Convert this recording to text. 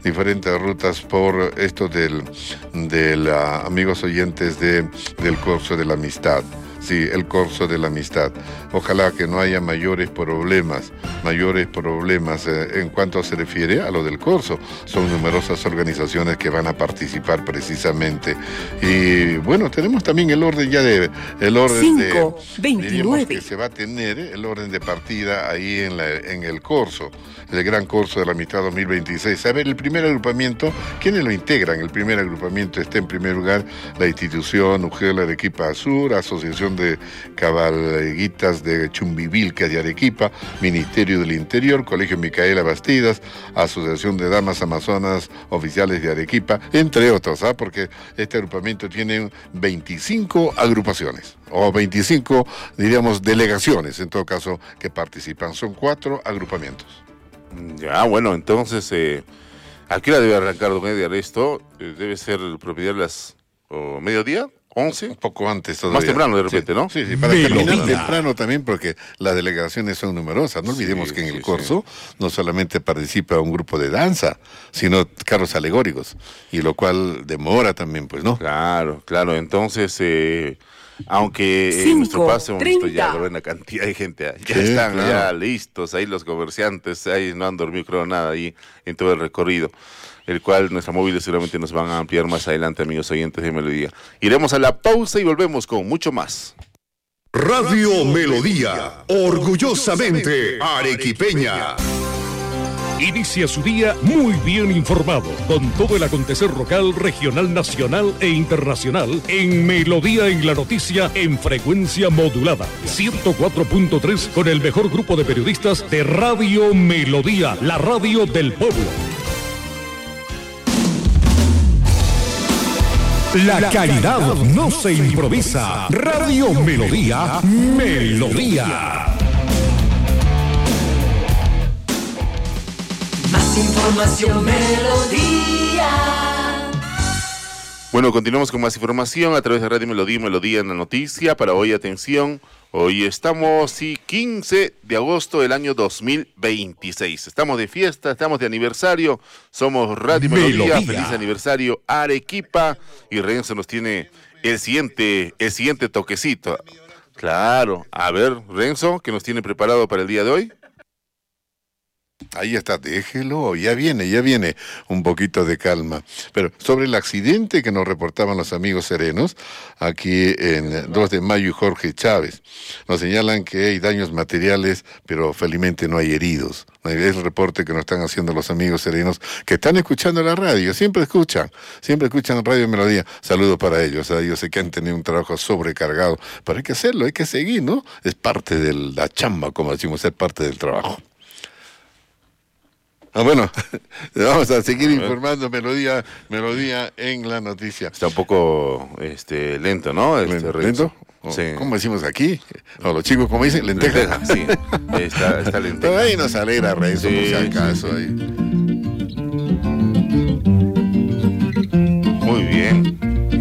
diferentes rutas por esto del amigos oyentes del Corso de la Amistad. Sí, el Corso de la Amistad. Ojalá que no haya mayores problemas en cuanto se refiere a lo del Corso. Son numerosas organizaciones que van a participar precisamente. Y bueno, tenemos también el orden diríamos que se va a tener el orden de partida ahí en el Corso, el Gran Corso de la Amistad 2026. A ver, el primer agrupamiento, ¿quiénes lo integran? El primer agrupamiento está en primer lugar la institución UGEL Arequipa Sur, Asociación de Cabalguitas de Chumbivilca de Arequipa, Ministerio del Interior, Colegio Micaela Bastidas, Asociación de Damas Amazonas Oficiales de Arequipa, entre otros, porque este agrupamiento tiene 25 agrupaciones, o 25, diríamos, delegaciones, en todo caso, que participan. Son 4 agrupamientos. Ya, bueno, entonces, ¿a qué hora debe arrancar don Edgar esto? Debe ser propiedad de las mediodía, 11. Un poco antes todavía. Más temprano de repente, sí, ¿no? Sí, para caminar temprano también, porque las delegaciones son numerosas. No olvidemos que en el Corso no solamente participa un grupo de danza, sino carros alegóricos, y lo cual demora también, pues, ¿no? Claro. Entonces, aunque en nuestro paso hemos visto ya una cantidad de gente, ya están ya listos, ahí los comerciantes, ahí no han dormido, creo, nada ahí en todo el recorrido, el cual nuestras móviles seguramente nos van a ampliar más adelante, amigos oyentes de Melodía. Iremos a la pausa y volvemos con mucho más. Radio Melodía, orgullosamente arequipeña. Inicia su día muy bien informado, con todo el acontecer local, regional, nacional e internacional, en Melodía en la Noticia, en frecuencia modulada, 104.3, con el mejor grupo de periodistas de Radio Melodía, la radio del pueblo. La calidad no se improvisa. Radio Melodía, Melodía. Más información, Melodía. Bueno, continuamos con más información a través de Radio Melodía, Melodía en la Noticia. Para hoy, atención, hoy estamos 15 de agosto del año 2026. Estamos de fiesta, estamos de aniversario. Somos Radio Melodía. Feliz aniversario Arequipa. Y Renzo nos tiene el siguiente toquecito. Claro, a ver, Renzo, ¿qué nos tiene preparado para el día de hoy? Ahí está, déjelo, ya viene un poquito de calma. Pero sobre el accidente que nos reportaban los amigos serenos, aquí en 2 de Mayo y Jorge Chávez, nos señalan que hay daños materiales, pero felizmente no hay heridos. Es el reporte que nos están haciendo los amigos serenos que están escuchando la radio, siempre escuchan Radio Melodía. Saludos para ellos, yo sé que han tenido un trabajo sobrecargado, pero hay que hacerlo, hay que seguir, ¿no? Es parte de la chamba, como decimos, es parte del trabajo. Bueno, vamos a seguir informando Melodía en la Noticia. Está un poco lento, ¿no? ¿Lento? Sí. ¿Cómo decimos aquí? O los chicos, ¿cómo dicen? Lenteja. Sí, está lento. Pero ahí nos alegra, Renzo, por si acaso. Ahí.